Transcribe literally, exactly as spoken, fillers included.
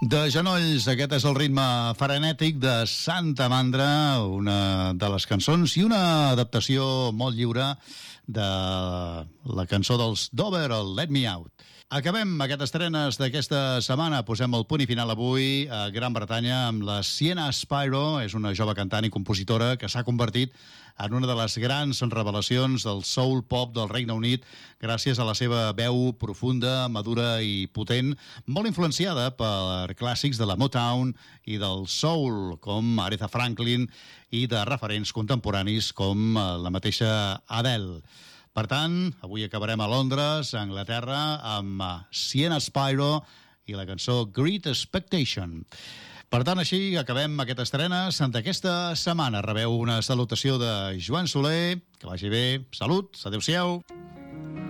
De genolls, aquest és el ritme frenètic de Santa Mandra, una de les cançons i una adaptació molt lliure de la cançó dels Dover, el Let Me Out. Acabem aquestes estrenes d'aquesta setmana. Posem el punt i final avui a Gran Bretanya amb la Sienna Spiro. És una jove cantant i compositora que s'ha convertit en una de les grans revelacions del soul pop del Regne Unit gràcies a la seva veu profunda, madura i potent, molt influenciada per clàssics de la Motown i del soul, com Aretha Franklin, i de referents contemporanis com la mateixa Adele. Per tant, avui acabarem a Londres, a Anglaterra, amb Sienna Spiro i la cançó Great Expectation. Per tant, així acabem aquestes estrenes d'aquesta setmana. Rebeu una salutació de Joan Soler, que vagi bé, salut, adeu-siau.